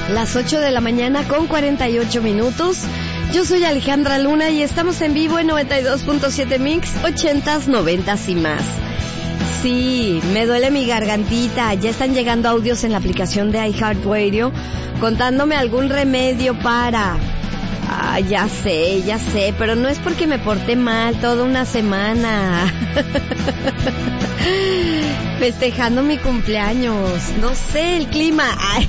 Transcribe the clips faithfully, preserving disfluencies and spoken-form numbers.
Las ocho de la mañana con cuarenta y ocho minutos. Yo soy Alejandra Luna y estamos en vivo en noventa y dos punto siete Mix, ochentas, noventas y más. Sí, me duele mi gargantita. Ya están llegando audios en la aplicación de iHeartRadio contándome algún remedio para... Ah, ya sé, ya sé, pero no es porque me porté mal toda una semana. Festejando mi cumpleaños. No sé, el clima. Ay.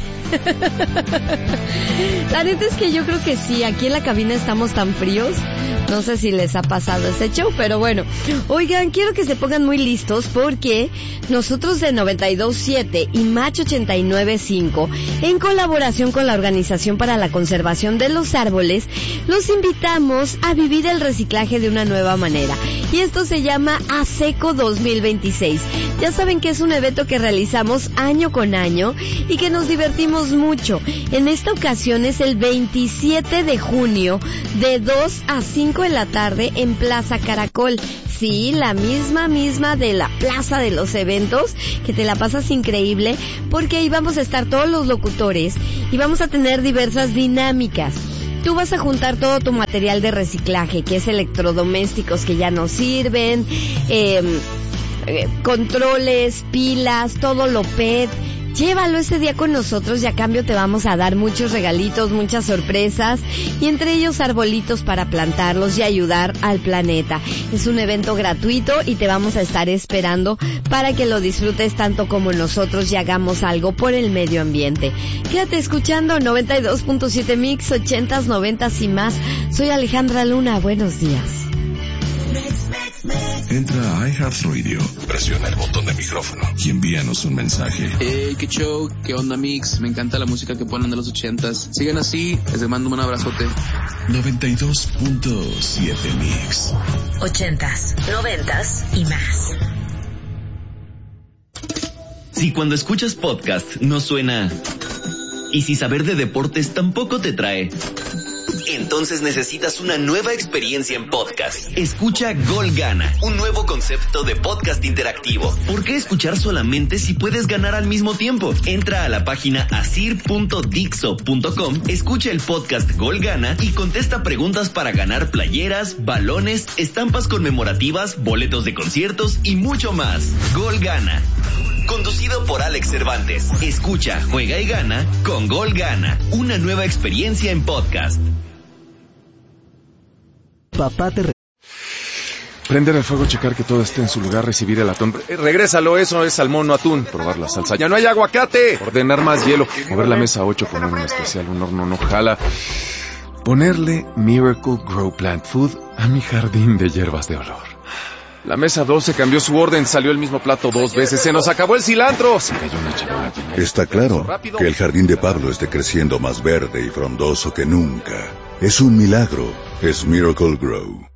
La neta es que yo creo que sí, aquí en la cabina estamos tan fríos. No sé si les ha pasado ese show, pero bueno. Oigan, quiero que se pongan muy listos porque nosotros de noventa y dos punto siete y Match ochenta y nueve punto cinco, en colaboración con la Organización para la Conservación de los Árboles, los invitamos a vivir el reciclaje de una nueva manera. Y esto se llama ASECO dos mil veintiséis. Ya saben que es un evento que realizamos año con año y que nos divertimos mucho. En esta ocasión es el veintisiete de junio de dos a cinco de la tarde en Plaza Caracol. Sí, la misma misma de la plaza de los eventos, que te la pasas increíble, porque ahí vamos a estar todos los locutores y vamos a tener diversas dinámicas. Tú vas a juntar todo tu material de reciclaje, que es electrodomésticos que ya no sirven, eh, eh, controles, pilas, todo lo P E T. Llévalo ese día con nosotros y a cambio te vamos a dar muchos regalitos, muchas sorpresas y entre ellos arbolitos para plantarlos y ayudar al planeta. Es un evento gratuito y te vamos a estar esperando para que lo disfrutes tanto como nosotros y hagamos algo por el medio ambiente. Quédate escuchando noventa y dos punto siete Mix, ochentas, noventas y más. Soy Alejandra Luna, buenos días. Entra a iHeartRadio, presiona el botón de micrófono y envíanos un mensaje. Hey, qué show, qué onda Mix, me encanta la música que ponen de los ochentas. Sigan así, les mando un abrazote. noventa y dos punto siete Mix. Ochentas, noventas y más. Si cuando escuchas podcast no suena... Y si saber de deportes tampoco te trae... Entonces necesitas una nueva experiencia en podcast. Escucha Gol Gana, un nuevo concepto de podcast interactivo. ¿Por qué escuchar solamente si puedes ganar al mismo tiempo? Entra a la página asir punto dixo punto com, escucha el podcast Gol Gana y contesta preguntas para ganar playeras, balones, estampas conmemorativas, boletos de conciertos y mucho más. Gol Gana. Conducido por Alex Cervantes. Escucha, juega y gana con Gol Gana, una nueva experiencia en podcast. Papá te... Re- Prender el fuego, checar que todo esté en su lugar, recibir el atún. Eh, regrésalo, eso es salmón, no atún. Probar la salsa. ¡Ya no hay aguacate! Ordenar más hielo. Mover la mesa ocho, poner un especial, un horno no jala. Ponerle Miracle Grow Plant Food a mi jardín de hierbas de olor. La mesa doce cambió su orden, salió el mismo plato dos veces, se nos acabó el cilantro. Se cayó una charola. Está claro que el jardín de Pablo esté creciendo más verde y frondoso que nunca. Es un milagro, es Miracle Grow.